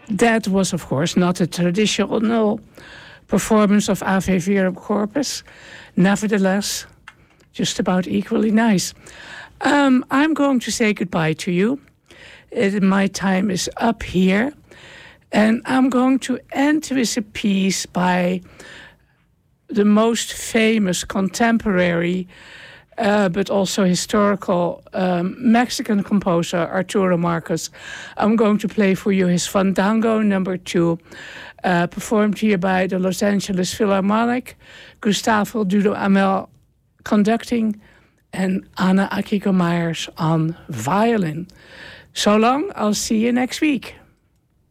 That was, of course, not a traditional performance of Ave Verum Corpus. Nevertheless, just about equally nice. I'm going to say goodbye to you. My time is up here. And I'm going to end with a piece by the most famous contemporary, but also historical Mexican composer, Arturo Marcos. I'm going to play for you his Fandango No. 2, performed here by the Los Angeles Philharmonic, Gustavo Dudamel conducting, and Anna Akiko Meyers on violin. So long, I'll see you next week.